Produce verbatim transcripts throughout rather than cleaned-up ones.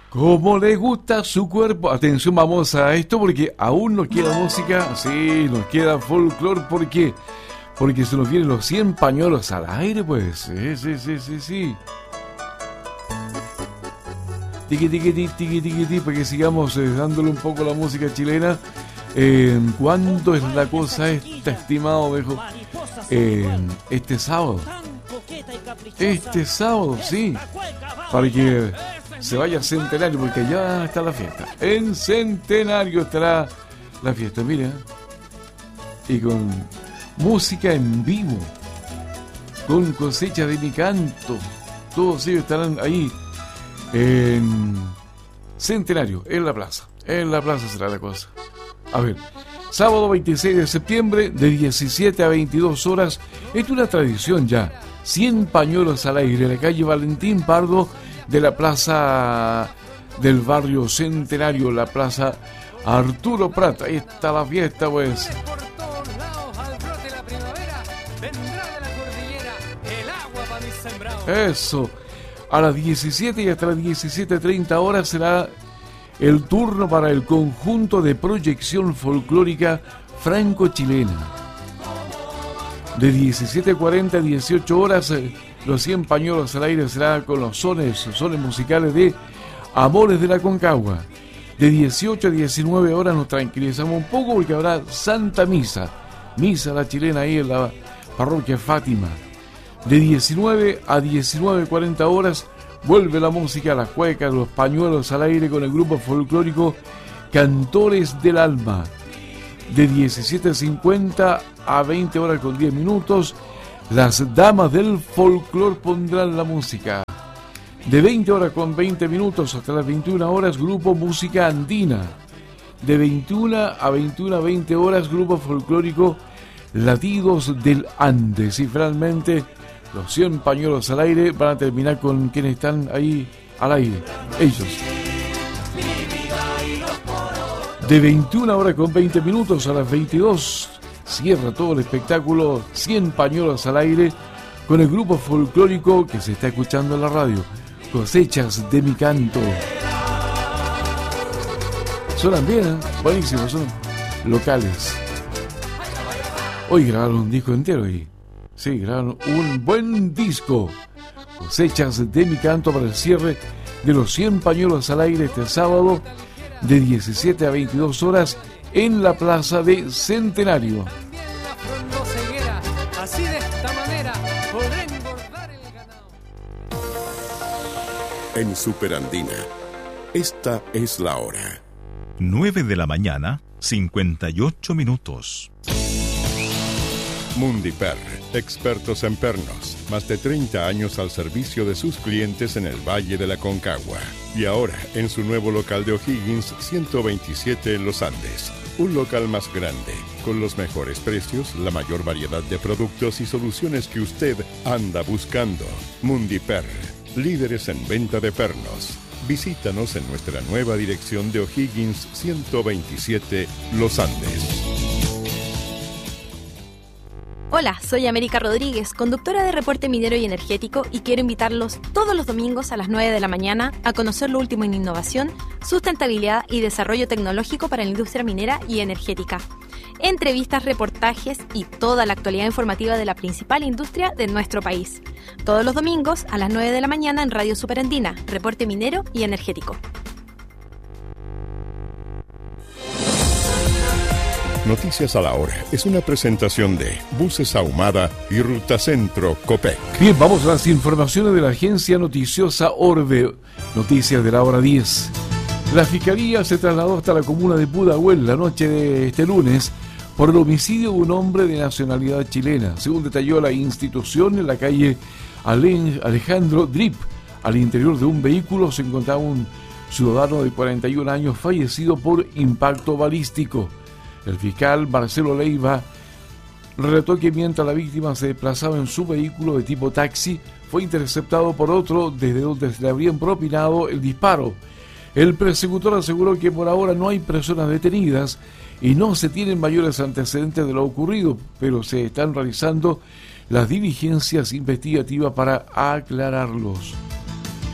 ¿Cómo le gusta su cuerpo? Atención, vamos a esto porque aún nos queda música, sí, nos queda folclore, ¿por qué? Porque se nos vienen los cien pañuelos al aire, pues, sí, sí, sí, sí, sí. Tiqui, tiqui, tiqui, tiqui, tiqui, tiqui, para que sigamos eh, dándole un poco la música chilena. Eh, ¿Cuándo es la cosa esta, estimado viejo? Eh, este sábado. Este sábado, sí. Para que se vaya a Centenario, porque ya está la fiesta. En Centenario estará la fiesta, mira. Y con música en vivo, con cosecha de mi canto. Todos ellos estarán ahí en Centenario, en la plaza. En la plaza será la cosa. A ver, sábado veintiséis de septiembre, de diecisiete a veintidós horas. Es una tradición ya. cien pañuelos al aire en la calle Valentín Pardo de la plaza del barrio Centenario, la plaza Arturo Prat. Ahí está la fiesta, pues. Eso. A las diecisiete y hasta las diecisiete treinta horas será el turno para el conjunto de proyección folclórica franco-chilena. De diecisiete cuarenta a dieciocho horas, eh, los cien pañuelos al aire será con los sones, sones musicales de Amores de la Concagua. De dieciocho a diecinueve horas nos tranquilizamos un poco porque habrá Santa Misa, Misa la chilena ahí en la parroquia Fátima. De diecinueve a diecinueve cuarenta horas vuelve la música, la cueca, los pañuelos al aire con el grupo folclórico Cantores del Alma. De diecisiete cincuenta a veinte horas con diez minutos, las damas del folclor pondrán la música. De veinte horas con veinte minutos hasta las veintiuna horas, grupo Música Andina. De veintiuna a veintiuna a veinte horas, grupo folclórico Latidos del Andes. Y finalmente, los cien pañuelos al aire van a terminar con quienes están ahí al aire, ellos. De veintiuna horas con veinte minutos a las veintidós cierra todo el espectáculo cien pañuelos al aire con el grupo folclórico que se está escuchando en la radio, Cosechas de mi Canto. Suenan bien, ¿eh? Buenísimos, son locales. Hoy grabaron un disco entero y sí, grabaron un buen disco. Cosechas de mi Canto para el cierre de los cien pañuelos al aire este sábado de diecisiete a veintidós horas en la plaza de Centenario. Así de esta manera podré engordar el ganado. En Superandina, esta es la hora. nueve de la mañana, cincuenta y ocho minutos. Mundiper, expertos en pernos, más de treinta años al servicio de sus clientes en el Valle de la Concagua. Y ahora, en su nuevo local de O'Higgins, ciento veintisiete en Los Andes. Un local más grande, con los mejores precios, la mayor variedad de productos y soluciones que usted anda buscando. Mundiper, líderes en venta de pernos. Visítanos en nuestra nueva dirección de O'Higgins ciento veintisiete, Los Andes. Hola, soy América Rodríguez, conductora de Reporte Minero y Energético, y quiero invitarlos todos los domingos a las nueve de la mañana a conocer lo último en innovación, sustentabilidad y desarrollo tecnológico para la industria minera y energética. Entrevistas, reportajes y toda la actualidad informativa de la principal industria de nuestro país. Todos los domingos a las nueve de la mañana en Radio Superandina, Reporte Minero y Energético. Noticias a la Hora es una presentación de Buses Ahumada y Ruta Centro Copec. Bien, vamos a las informaciones de la agencia noticiosa Orbe. Noticias de la hora diez. La Fiscalía se trasladó hasta la comuna de Pudahuel la noche de este lunes por el homicidio de un hombre de nacionalidad chilena. Según detalló la institución, en la calle Alejandro Drip, al interior de un vehículo se encontraba un ciudadano de cuarenta y un años fallecido por impacto balístico. El fiscal Marcelo Leiva relató que mientras la víctima se desplazaba en su vehículo de tipo taxi, fue interceptado por otro desde donde se le habrían propinado el disparo. El persecutor aseguró que por ahora no hay personas detenidas y no se tienen mayores antecedentes de lo ocurrido, pero se están realizando las diligencias investigativas para aclararlos.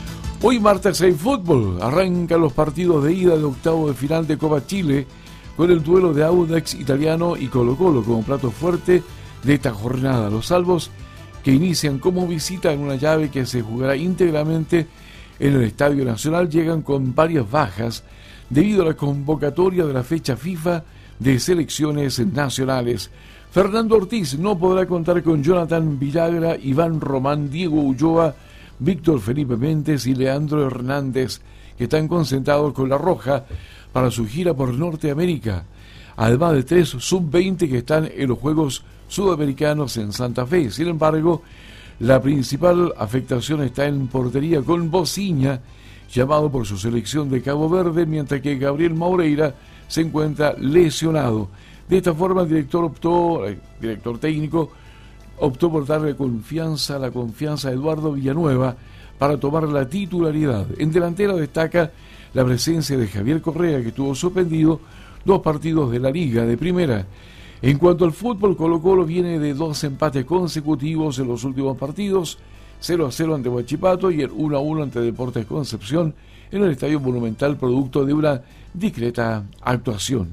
Hoy martes hay fútbol. Arrancan los partidos de ida de octavo de final de Copa Chile con el duelo de Audax Italiano y Colo Colo como plato fuerte de esta jornada. Los salvos que inician como visita en una llave que se jugará íntegramente en el Estadio Nacional llegan con varias bajas debido a la convocatoria de la fecha FIFA de selecciones nacionales. Fernando Ortiz no podrá contar con Jonathan Villagra, Iván Román, Diego Ulloa, Víctor Felipe Méndez y Leandro Hernández, que están concentrados con La Roja para su gira por Norteamérica, además de tres sub veinte que están en los Juegos Sudamericanos en Santa Fe. Sin embargo, la principal afectación está en portería con Bociña, llamado por su selección de Cabo Verde, mientras que Gabriel Maureira se encuentra lesionado. De esta forma, el director optó, el director técnico optó por darle confianza, la confianza a Eduardo Villanueva para tomar la titularidad. En delantera destaca la presencia de Javier Correa, que estuvo suspendido dos partidos de la Liga de Primera. En cuanto al fútbol, Colo Colo viene de dos empates consecutivos en los últimos partidos, cero a cero ante Huachipato y el uno a uno ante Deportes Concepción en el Estadio Monumental, producto de una discreta actuación.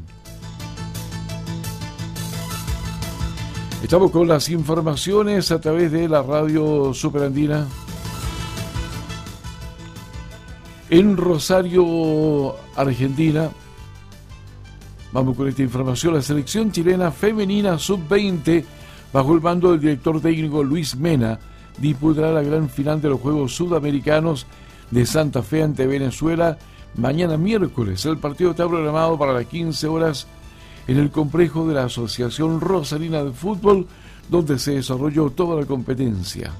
Estamos con las informaciones a través de la radio Superandina. En Rosario, Argentina, vamos con esta información. La selección chilena femenina sub veinte, bajo el mando del director técnico Luis Mena, disputará la gran final de los Juegos Sudamericanos de Santa Fe ante Venezuela mañana miércoles. El partido está programado para las quince horas en el complejo de la Asociación Rosarina de Fútbol, donde se desarrolló toda la competencia.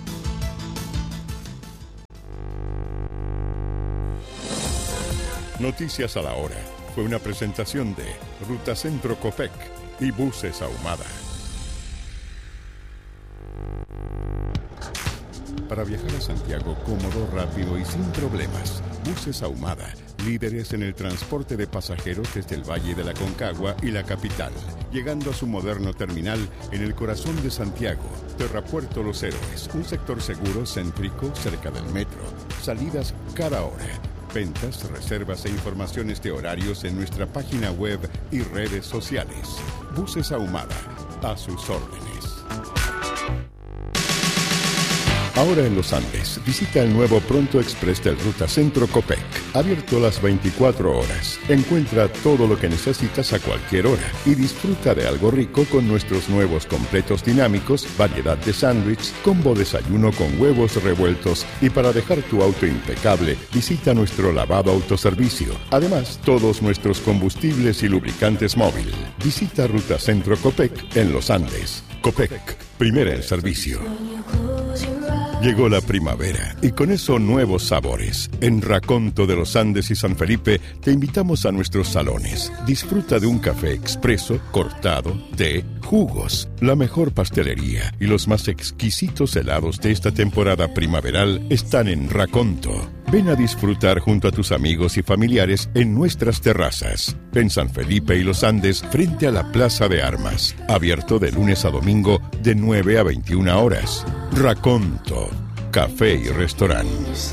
Noticias a la hora. Fue una presentación de Ruta Centro Copec y Buses Ahumada. Para viajar a Santiago cómodo, rápido y sin problemas, Buses Ahumada, líderes en el transporte de pasajeros desde el Valle de la Concagua y la capital, llegando a su moderno terminal en el corazón de Santiago, Terrapuerto Los Héroes, un sector seguro, céntrico, cerca del metro, salidas cada hora. Ventas, reservas e informaciones de horarios en nuestra página web y redes sociales. Buses Ahumada, a sus órdenes. Ahora en los Andes, visita el nuevo Pronto Express del Ruta Centro Copec, abierto las veinticuatro horas. Encuentra todo lo que necesitas a cualquier hora y disfruta de algo rico con nuestros nuevos completos dinámicos, variedad de sándwich, combo desayuno con huevos revueltos y para dejar tu auto impecable, visita nuestro lavado autoservicio. Además, todos nuestros combustibles y lubricantes móvil. Visita Ruta Centro Copec en los Andes. Copec, primera en servicio. Llegó la primavera y con eso nuevos sabores. En Raconto de los Andes y San Felipe te invitamos a nuestros salones. Disfruta de un café expreso, cortado, té, jugos, la mejor pastelería y los más exquisitos helados de esta temporada primaveral están en Raconto. Ven a disfrutar junto a tus amigos y familiares en nuestras terrazas. En San Felipe y los Andes, frente a la Plaza de Armas. Abierto de lunes a domingo de nueve a veintiuna horas. Raconto, café y restaurante.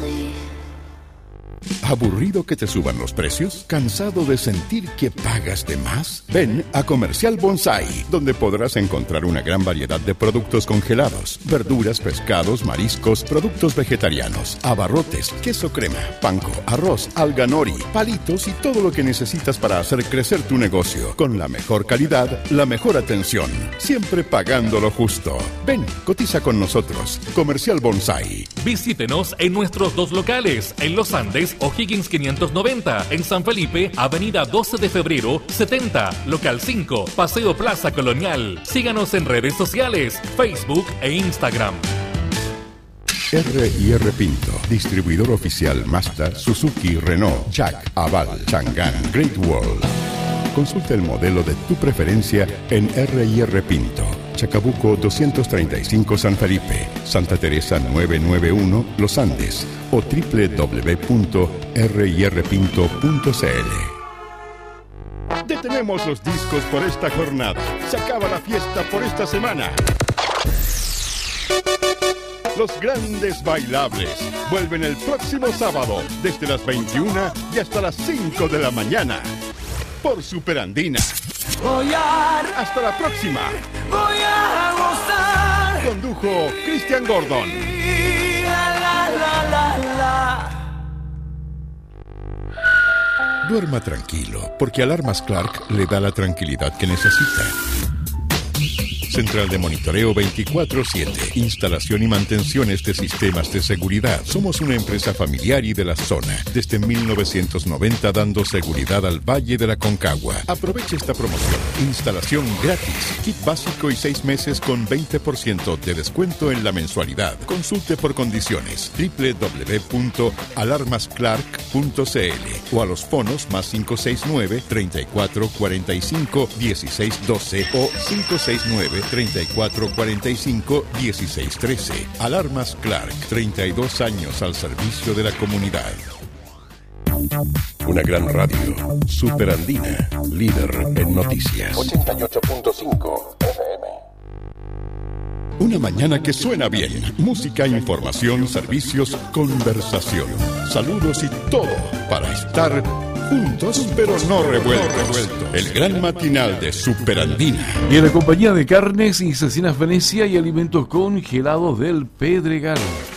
¿Aburrido que te suban los precios? ¿Cansado de sentir que pagas de más? Ven a Comercial Bonsai, donde podrás encontrar una gran variedad de productos congelados, verduras, pescados, mariscos, productos vegetarianos, abarrotes, queso crema, panko, arroz, alga nori, palitos y todo lo que necesitas para hacer crecer tu negocio. Con la mejor calidad, la mejor atención, siempre pagando lo justo. Ven, cotiza con nosotros. Comercial Bonsai. Visítenos en nuestros dos locales, en Los Andes, O'Higgins quinientos noventa, en San Felipe, Avenida doce de febrero, setenta, Local cinco, Paseo Plaza Colonial. Síganos en redes sociales, Facebook e Instagram. R y R Pinto, distribuidor oficial Mazda, Suzuki, Renault, Jack, Aval, Chang'an, Great Wall. Consulta el modelo de tu preferencia en R y R Pinto, Chacabuco doscientos treinta y cinco San Felipe, Santa Teresa novecientos noventa y uno Los Andes o doble u doble u doble u punto r y r pinto punto c l. Detenemos los discos por esta jornada. Se acaba la fiesta por esta semana. Los grandes bailables vuelven el próximo sábado desde las veintiuna y hasta las cinco de la mañana por Superandina. Voy a, Hasta la próxima. voy a gozar. Condujo Christian Gordon. La, la, la, la, la. Duerma tranquilo, porque Alarmas Clark le da la tranquilidad que necesita. Central de monitoreo veinticuatro siete. Instalación y mantenciones de sistemas de seguridad. Somos una empresa familiar y de la zona. Desde mil novecientos noventa dando seguridad al Valle de la Concagua. Aproveche esta promoción. Instalación gratis. Kit básico y seis meses con veinte por ciento de descuento en la mensualidad. Consulte por condiciones. doble u doble u doble u punto alarmas clark punto c l o a los fonos más cinco seis nueve, treinta y cuatro cuarenta y cinco, dieciséis doce o cinco seis nueve, treinta y cuatro cuarenta y cinco, dieciséis trece. Alarmas Clark, treinta y dos años al servicio de la comunidad. Una gran radio, Superandina, líder en noticias. ochenta y ocho punto cinco F M. Una mañana que suena bien. Música, información, servicios, conversación. Saludos y todo para estar juntos pero no revueltos. El gran matinal de Superandina. Y en la compañía de carnes y cecinas Venecia y alimentos congelados del Pedregal.